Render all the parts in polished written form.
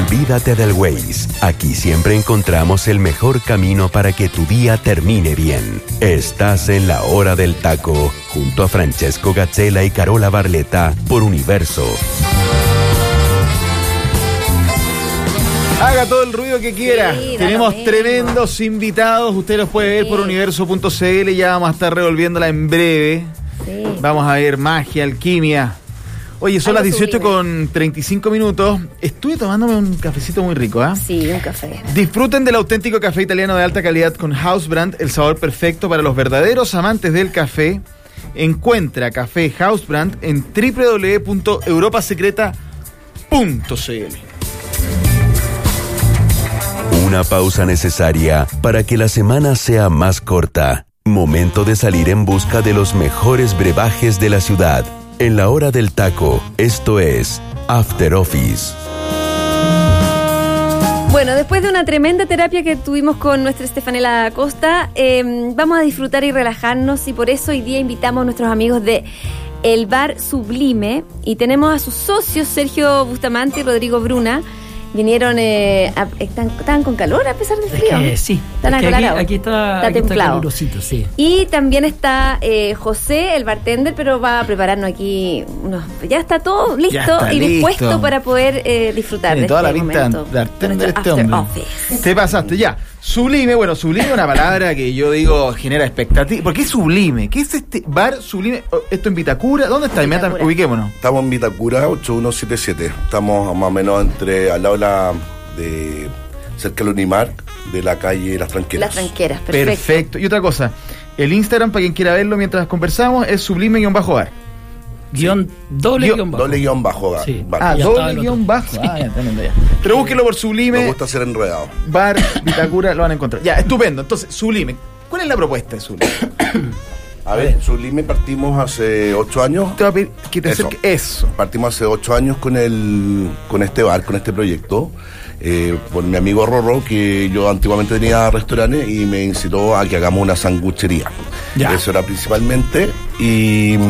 Olvídate del Waze. Aquí siempre encontramos el mejor camino para que tu día termine bien. Estás en la hora del taco, junto a Francesco Gazzella y Carola Barletta por Universo. Haga todo el ruido que quiera. Sí, tenemos tremendos invitados. Usted los puede ver por universo.cl. Ya vamos a estar revolviéndola en breve. Sí. Vamos a ver magia, alquimia. Oye, son Algo las 18 sublime. con 35 minutos. Estuve tomándome un cafecito muy rico, ¿ah? Sí, un café. Disfruten del auténtico café italiano de alta calidad con House Brand, el sabor perfecto para los verdaderos amantes del café. Encuentra Café House Brand en www.europasecreta.cl. Una pausa necesaria para que la semana sea más corta. Momento de salir en busca de los mejores brebajes de la ciudad. En la hora del taco, esto es After Office. Bueno, después de una tremenda terapia que tuvimos con nuestra Estefanela Acosta, vamos a disfrutar y relajarnos, y por eso hoy día invitamos a nuestros amigos de El Bar Sublime, y tenemos a sus socios Sergio Bustamante y Rodrigo Bruna. Vinieron, ¿están con calor a pesar del frío? Sí, están aclarados. Aquí está templado. calurosito, sí. Y también está José, el bartender, pero va a prepararnos aquí ya está todo listo está y dispuesto listo para poder disfrutar Tiene de toda este la pinta momento. de bartender Nuestro este after hombre. office. Te pasaste, ya. Sublime, bueno, sublime es una palabra que yo digo genera expectativa. ¿Por qué sublime? ¿Qué es este bar sublime? ¿Esto en Vitacura? ¿Dónde está? Vitacura. Ubiquémonos. Estamos en Vitacura 8177. Estamos más o menos al lado de cerca del Unimark, de la calle Las Tranqueras. Las Tranqueras, perfecto. Perfecto. Y otra cosa, el Instagram, para quien quiera verlo mientras conversamos, es sublime-bar. Doble guión bajo. bar. Sí. Bar. Ya doble estaba el guión otro. bajo. Ya, tremendo ya. Pero búsquenlo por Me Sublime, gusta ser enredado. Bar, Vitacura, lo van a encontrar. Ya, estupendo. Entonces, Sublime. ¿Cuál es la propuesta de Sublime? A ver, Sublime partimos hace 8 años. Te voy a pedir que te acerques. Eso. Partimos hace 8 años con este bar, con este proyecto. Por mi amigo Rorro, que yo antiguamente tenía restaurantes y me incitó a que hagamos una sanguchería. Ya. Eso era principalmente. Y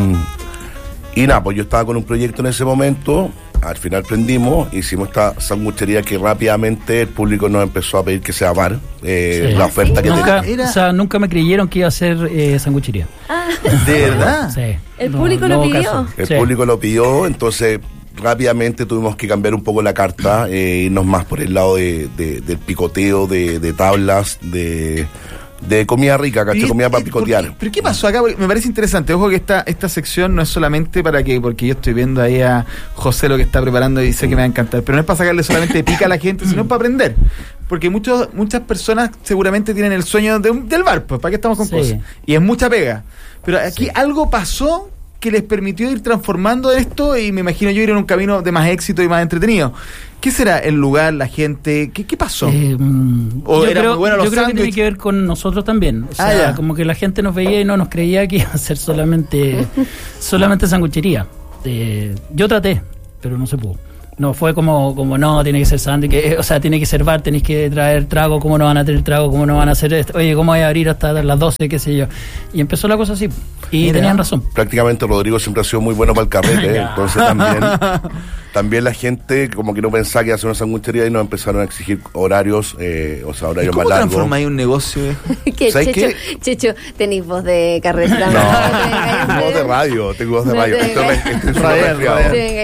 nada, pues yo estaba con un proyecto en ese momento. Al final prendimos, hicimos esta sanguchería que rápidamente el público nos empezó a pedir que sea bar. La oferta que tenía. Nunca me creyeron que iba a ser sanguchería. ¿De verdad? Sí. ¿El público lo pidió? caso. El Sí. público lo pidió, entonces rápidamente tuvimos que cambiar un poco la carta, irnos más por el lado del picoteo, de tablas, de comida rica, ¿cachai? Comida para picotear. ¿Pero qué pasó acá? Porque me parece interesante. Ojo que esta sección no es solamente porque yo estoy viendo ahí a José lo que está preparando y sé que me va a encantar, pero no es para sacarle solamente pica a la gente, sino para aprender. Porque muchas personas seguramente tienen el sueño del bar, pues ¿para qué estamos con Sí. cosas? Y es mucha pega. Pero aquí algo pasó que les permitió ir transformando esto, y me imagino yo ir en un camino de más éxito y más entretenido. ¿Qué será el lugar, la gente? ¿Qué pasó? Yo era muy bueno los creo que tiene sándwiches. que ver con nosotros también. O sea, ya. como que la gente nos veía y no nos creía que iba a ser solamente sanguchería. Yo traté, pero no se pudo. No, fue como no, tiene que ser sándwich, o sea, tiene que ser bar, tenéis que traer trago, ¿cómo no van a tener trago? ¿Cómo no van a hacer esto? Oye, ¿cómo voy a abrir hasta las 12, qué sé yo? Y empezó la cosa así, y Mira. tenían razón. Prácticamente Rodrigo siempre ha sido muy bueno para el carrete, entonces también la gente como que no pensaba que iba a hacer una sanguchería y nos empezaron a exigir horarios, horarios ¿Cómo más largos. transformáis un negocio? ¿Qué, ¿Sabes Checho, tenéis voz de carrera. No, tengo voz de radio, Estoy Radial.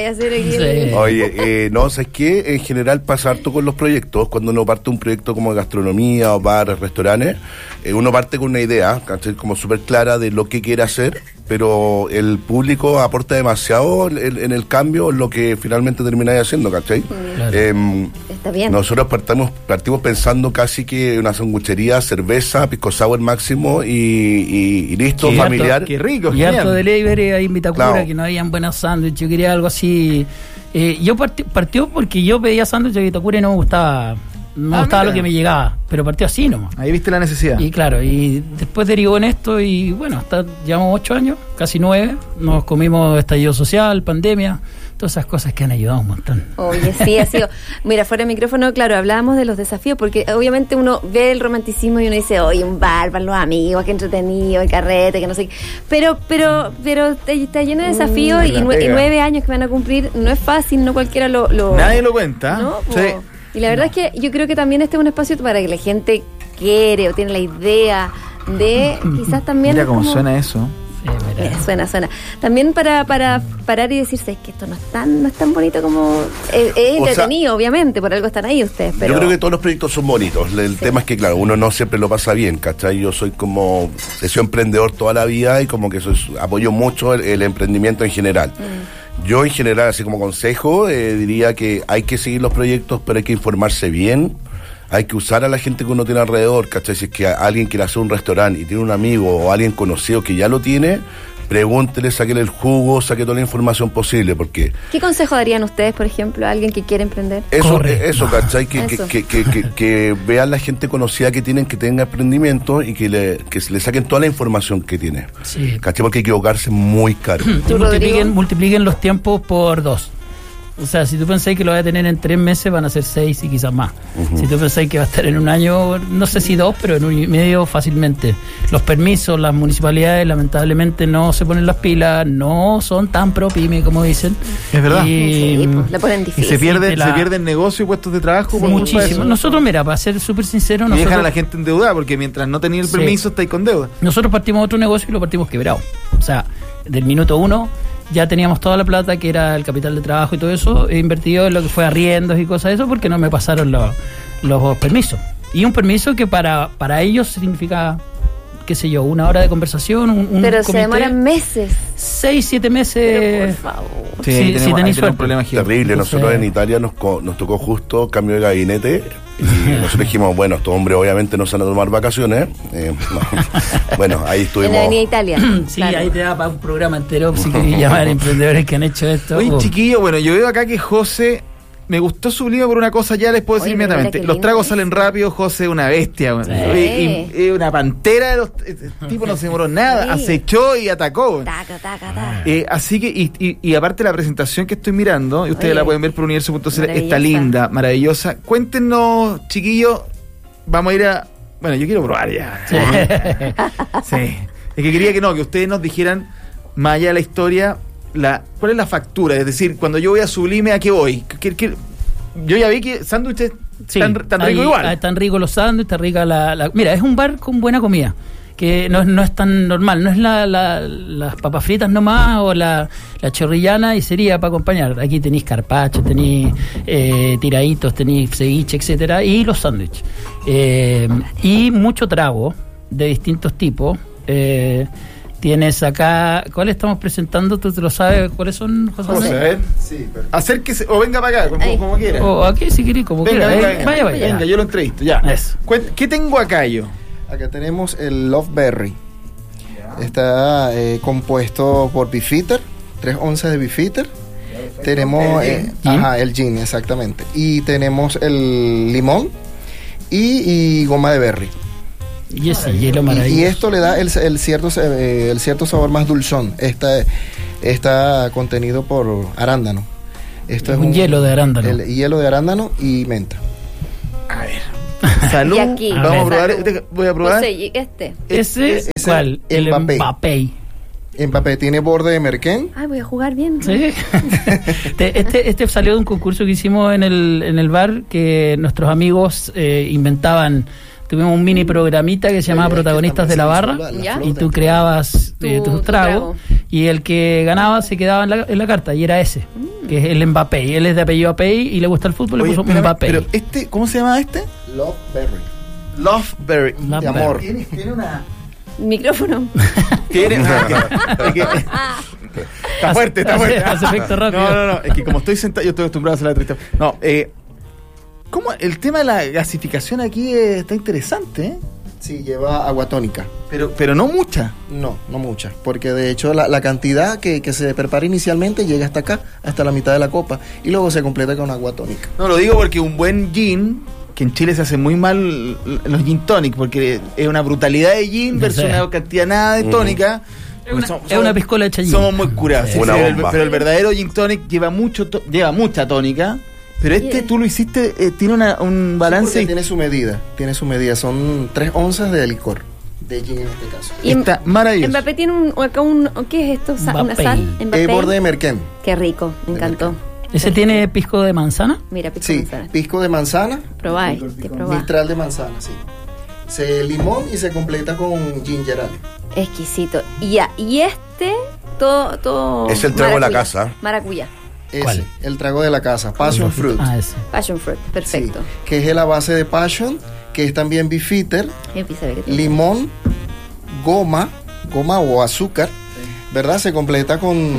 Oye, no, ¿sabes qué? En general pasa harto con los proyectos. Cuando uno parte un proyecto como de gastronomía o bares, restaurantes, uno parte con una idea, ¿cachai? Como súper clara de lo que quiere hacer, pero el público aporta demasiado en el cambio, lo que finalmente termináis haciendo, ¿cachai? Claro. Está bien. Nosotros partimos pensando casi que una sanguchería, cerveza, pisco sour máximo y listo, Qué familiar. Qué rico, Y genial. harto delivery ahí en Vitacura, Claro. que no habían buenos sándwiches, yo quería algo así. Yo partió porque yo pedía sándwiches de Vitacura y no me gustaba. No me gustaba mira. lo que me llegaba, pero partió así nomás. Ahí viste la necesidad. Y claro, y después derivó en esto y bueno, llevamos 8 años, casi 9, nos comimos estallido social, pandemia, todas esas cosas que han ayudado un montón. Oye, sí, ha sido. Mira, fuera de micrófono, claro, hablábamos de los desafíos, porque obviamente uno ve el romanticismo y uno dice, oye, un bar para los amigos, qué entretenido, el carrete, que no sé qué. Pero está lleno de desafíos y la pega. 9 años que van a cumplir, no es fácil, no cualquiera lo Nadie lo cuenta. ¿no? Sí. Y la verdad es que yo creo que también este es un espacio para que la gente quiere o tiene la idea de quizás también... Mira cómo suena eso. Suena. También para parar y decirse es que esto no es tan bonito como... Es entretenido, obviamente, por algo están ahí ustedes, pero... Yo creo que todos los proyectos son bonitos. El tema es que, claro, uno no siempre lo pasa bien, ¿cachai? Yo soy he sido emprendedor toda la vida y como que apoyo mucho el emprendimiento en general. Yo en general, así como consejo, diría que hay que seguir los proyectos, pero hay que informarse bien. Hay que usar a la gente que uno tiene alrededor, ¿cachai? Si es que alguien quiere hacer un restaurante y tiene un amigo o alguien conocido que ya lo tiene, pregúntele, sáquele el jugo, saque toda la información posible, porque... ¿Qué consejo darían ustedes, por ejemplo, a alguien que quiere emprender? Eso, ¿cachai? Que vean la gente conocida que tienen, que tenga emprendimiento y que le saquen toda la información que tiene. Sí. ¿Cachai? Porque equivocarse es muy caro. Multipliquen los tiempos por 2. O sea, si tú pensáis que lo vas a tener en 3 meses, van a ser 6 y quizás más. Si tú pensáis que va a estar en un año, no sé si 2, pero en 1 año y medio fácilmente. Los permisos, las municipalidades lamentablemente no se ponen las pilas, no son tan pro pyme como dicen. Es verdad. Sí, pues, la ponen difícil. Y se pierde el negocio y puestos de trabajo. Sí, muchísimo. Nosotros, mira, para ser súper sinceros... Y dejan a la gente endeudada, porque mientras no tenía el permiso, estáis con deuda. Nosotros partimos otro negocio y lo partimos quebrado. O sea, del minuto 1... ya teníamos toda la plata que era el capital de trabajo y todo eso invertido en lo que fue arriendos y cosas de eso porque no me pasaron los permisos. Y un permiso que para ellos significa, qué sé yo, 1 hora de conversación, un pero comité, se demoran meses. 6-7 meses. Pero por favor. Sí, tenéis un problema gigante. Terrible. Nosotros en Italia nos tocó justo cambio de gabinete y nosotros dijimos, bueno, estos hombres obviamente no se van a tomar vacaciones. Bueno, ahí estuvimos. En la Avenida Italia. Sí, claro. ahí te da para un programa entero si querés llamar a emprendedores que han hecho esto. Oye, chiquillo, bueno, yo veo acá que José... Me gustó Sublime por una cosa, ya les puedo decir inmediatamente. Los tragos salen rápido, José es una bestia. Bueno. Sí. Y una pantera. El tipo no se demoró nada, acechó y atacó. Taca. Así que, y aparte la presentación que estoy mirando, y ustedes la pueden ver por universo.cl, está linda, maravillosa. Cuéntenos, chiquillos, vamos a ir a... Bueno, yo quiero probar ya. Sí. Es que quería que ustedes nos dijeran, más allá de la historia... ¿Cuál es la factura? Es decir, cuando yo voy a Sublime, ¿a qué voy? Yo ya vi que sándwiches tan rico igual. Están ricos los sándwiches, está rica Mira, es un bar con buena comida, que no es tan normal, no es las papas fritas nomás o la chorrillana y sería para acompañar. Aquí tenéis carpaccio, tenéis tiraditos, tenéis ceviche, etcétera, y los sándwiches. Y mucho trago de distintos tipos. Tienes acá, ¿cuál estamos presentando? ¿Tú te lo sabes? ¿Cuáles son, José? Sí, acérquese o venga para acá, como quiera. O aquí si querés, como quiera. Vaya. Venga, yo lo entrevisto, ya. Eso. ¿Qué tengo acá yo? Acá tenemos el Love Berry. Está compuesto por Beefeater, 3 onzas de Beefeater. Tenemos el gin, exactamente. Y tenemos el limón y goma de berry. Y ese hielo maravilloso. Y esto le da el cierto sabor más dulzón. Está contenido por arándano. Esto es un hielo de arándano. El hielo de arándano y menta. A ver. Salud. Y aquí, vamos a probar. Voy a probar. Ese ¿cuál? El Mbappé. Mbappé tiene borde de merquén. Ay, voy a jugar bien. Sí. Este salió de un concurso que hicimos en el bar que nuestros amigos inventaban. Tuvimos un mini programita que se llamaba Protagonistas de la Barra y tú creabas tus tragos y el que ganaba se quedaba en la carta y era ese, que es el Mbappé. Y él es de apellido Apey y le gusta el fútbol, le puso Mbappé. Pero ¿cómo se llama este? Love Berry. Love Berry. De amor. Tiene una... Micrófono. Está fuerte. Hace efecto rápido. No. Es que como estoy sentado, yo estoy acostumbrado a hacer la entrevista. No, ¿cómo el tema de la gasificación aquí está interesante, eh? Sí, lleva agua tónica. Pero no mucha. No mucha. Porque de hecho la cantidad que se prepara inicialmente llega hasta acá, hasta la mitad de la copa. Y luego se completa con agua tónica. No, lo digo porque un buen gin, que en Chile se hace muy mal los gin tonic, porque es una brutalidad de gin versus una cantidad nada de tónica. Es una piscola hecha gin. Somos muy curados. Sí, pero el verdadero gin tonic lleva mucha tónica. Pero tú lo hiciste, tiene un balance. Sí, tiene su medida. Son 3 onzas de licor, de gin en este caso. Y está maravilloso. Mbappé tiene ¿qué es esto? ¿Una sal? Borde de merquén. Qué rico, me encantó. ¿Ese tiene pisco de manzana? Mira, pisco de Sí, manzana. pisco de manzana, Probáis. Mistral de manzana, sí. Limón y se completa con ginger ale. Exquisito. Y todo Es el trago de la maracuyá. casa. Maracuyá. Ese, el trago de la casa, passion fruit. Ese. Passion fruit. Perfecto. Sí, que es la base de passion, que es también beefeater, Empieza a ver qué tiene. limón, goma o azúcar, ¿verdad? Se completa con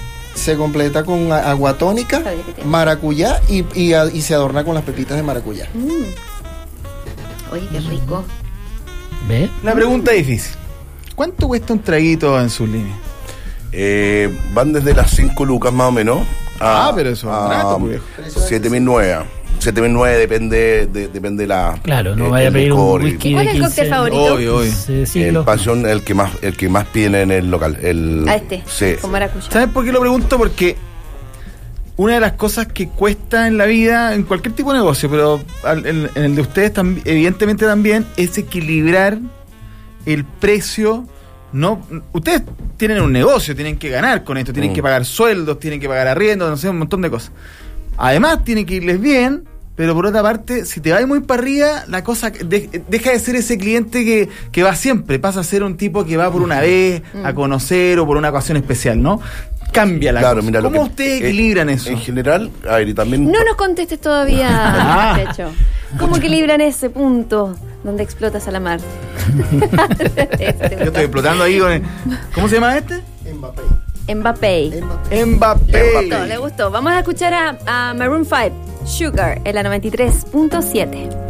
agua tónica, Sabía que tiene. maracuyá y se adorna con las pepitas de maracuyá. Oye, qué rico. ¿Ve? La pregunta difícil. ¿Cuánto cuesta un traguito en sus líneas? Van desde las 5 lucas más o menos. Pero eso es barato, pues, viejo. 7.900. 7.900 depende la. Claro, no vaya a pedir un licor y- whisky ¿Cuál de es el cóctel 15 favorito? Obvio. El siglos. Passion, el que más piden en el local. Sí. Con maracuyá. ¿Sabes por qué lo pregunto? Porque una de las cosas que cuesta en la vida, en cualquier tipo de negocio, pero en el de ustedes evidentemente también, es equilibrar el precio. No, ustedes tienen un negocio, tienen que ganar con esto, tienen que pagar sueldos, tienen que pagar arriendo, no sé, un montón de cosas. Además, tiene que irles bien, pero por otra parte, si te vas muy para arriba, la cosa deja de ser ese cliente que va siempre, pasa a ser un tipo que va por una vez a conocer o por una ocasión especial, ¿no? Cambia la Claro, cosa. mira, lo ¿Cómo que- ustedes equilibran eso? En general, a ver, y también. No nos contestes todavía, Checho. ¿Cómo equilibran ese punto donde explotas a la mar? Yo estoy explotando ahí con ¿cómo se llama este? Mbappé. Mbappé. Le gustó. Vamos a escuchar a Maroon 5, Sugar, en la 93.7.